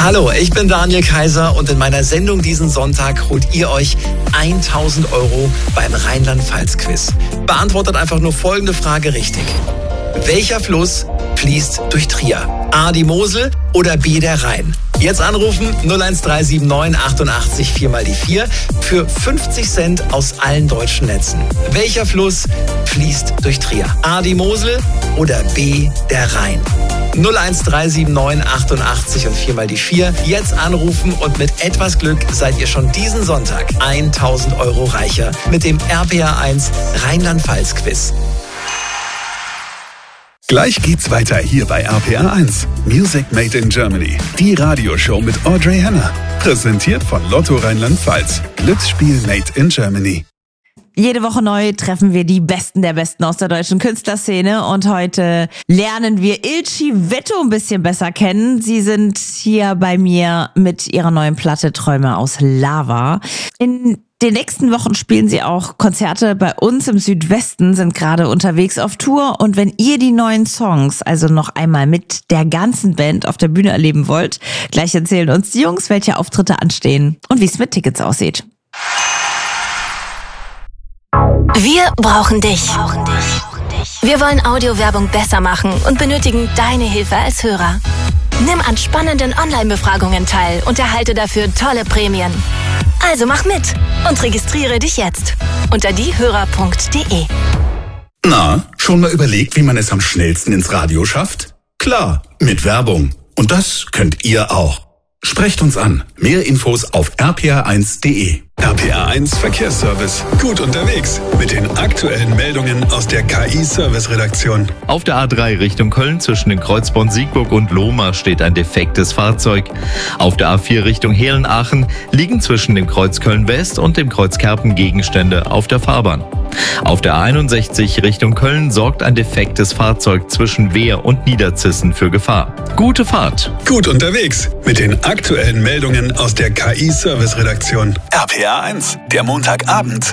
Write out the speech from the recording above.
Hallo, ich bin Daniel Kaiser und in meiner Sendung diesen Sonntag holt ihr euch 1.000 € beim Rheinland-Pfalz-Quiz. Beantwortet einfach nur folgende Frage richtig. Welcher Fluss fließt durch Trier? A, die Mosel oder B, der Rhein? Jetzt anrufen 01379 88 4 mal die 4 für 50 Cent aus allen deutschen Netzen. Welcher Fluss fließt durch Trier? A, die Mosel oder B, der Rhein? 01379 88 und 4 mal die 4. Jetzt anrufen und mit etwas Glück seid ihr schon diesen Sonntag 1.000 € reicher mit dem RPR1 Rheinland-Pfalz-Quiz. Gleich geht's weiter hier bei RPR1. Music Made in Germany. Die Radioshow mit Audrey Henner. Präsentiert von Lotto Rheinland-Pfalz. Glücksspiel Made in Germany. Jede Woche neu treffen wir die Besten der Besten aus der deutschen Künstlerszene und heute lernen wir Ilchi Vetto ein bisschen besser kennen. Sie sind hier bei mir mit ihrer neuen Platte Träume aus Lava. In den nächsten Wochen spielen sie auch Konzerte bei uns im Südwesten, sind gerade unterwegs auf Tour. Und wenn ihr die neuen Songs also noch einmal mit der ganzen Band auf der Bühne erleben wollt, gleich erzählen uns die Jungs, welche Auftritte anstehen und wie es mit Tickets aussieht. Wir brauchen dich. Wir wollen Audiowerbung besser machen und benötigen deine Hilfe als Hörer. Nimm an spannenden Online-Befragungen teil und erhalte dafür tolle Prämien. Also mach mit und registriere dich jetzt unter diehörer.de. Na, schon mal überlegt, wie man es am schnellsten ins Radio schafft? Klar, mit Werbung. Und das könnt ihr auch. Sprecht uns an. Mehr Infos auf rpr1.de. RPR1 Verkehrsservice. Gut unterwegs mit den aktuellen Meldungen aus der KI-Service-Redaktion. Auf der A3 Richtung Köln zwischen den Kreuzborn Siegburg und Lohmar steht ein defektes Fahrzeug. Auf der A4 Richtung Heelen-Aachen liegen zwischen dem Kreuz Köln-West und dem Kreuz Kerpen Gegenstände auf der Fahrbahn. Auf der A61 Richtung Köln sorgt ein defektes Fahrzeug zwischen Wehr und Niederzissen für Gefahr. Gute Fahrt. Gut unterwegs mit den aktuellen Meldungen aus der KI-Service-Redaktion. RPR1, der Montagabend